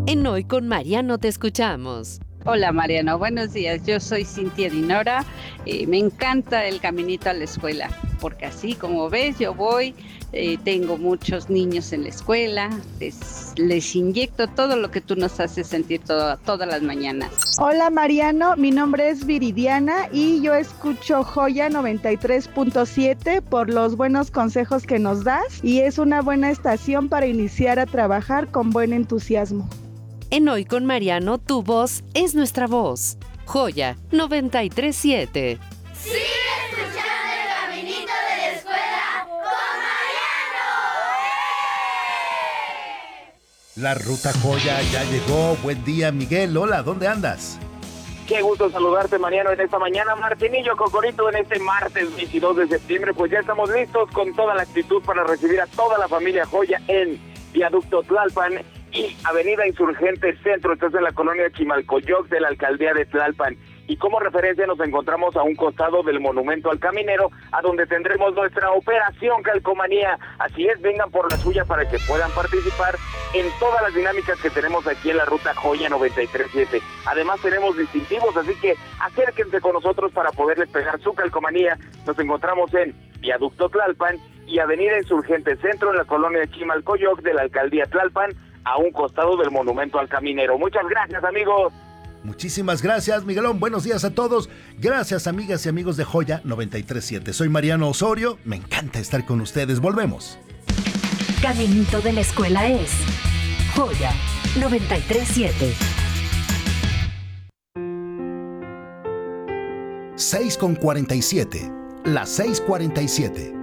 En Hoy con Mariano te escuchamos. Hola Mariano, buenos días. Yo soy Cintia Dinora. Me encanta el caminito a la escuela, porque así como ves, yo voy, tengo muchos niños en la escuela, les inyecto todo lo que tú nos haces sentir todas las mañanas. Hola Mariano, mi nombre es Viridiana y yo escucho Joya 93.7 por los buenos consejos que nos das y es una buena estación para iniciar a trabajar con buen entusiasmo. En Hoy con Mariano, tu voz es nuestra voz. Joya 93.7. ¡Sigue escuchando el caminito de la escuela con Mariano! La Ruta Joya ya llegó. Buen día, Miguel. Hola, ¿dónde andas? Qué gusto saludarte, Mariano, en esta mañana. Martinillo, Cocorito, en este martes 22 de septiembre, pues ya estamos listos con toda la actitud para recibir a toda la familia Joya en Viaducto Tlalpan y Avenida Insurgente Centro. Estás en la colonia Chimalcoyoc de la alcaldía de Tlalpan. Y como referencia nos encontramos a un costado del Monumento al Caminero, a donde tendremos nuestra operación Calcomanía. Así es, vengan por la suya para que puedan participar en todas las dinámicas que tenemos aquí en la Ruta Joya 93.7. Además tenemos distintivos, así que acérquense con nosotros para poderles pegar su calcomanía. Nos encontramos en Viaducto Tlalpan y Avenida Insurgente Centro, en la colonia Chimalcoyoc de la alcaldía Tlalpan, a un costado del Monumento al Caminero. Muchas gracias, amigos. Muchísimas gracias, Miguelón. Buenos días a todos. Gracias, amigas y amigos de Joya 93.7. Soy Mariano Osorio. Me encanta estar con ustedes. Volvemos. Caminito de la escuela es Joya 93.7. 6:47. Las 6:47.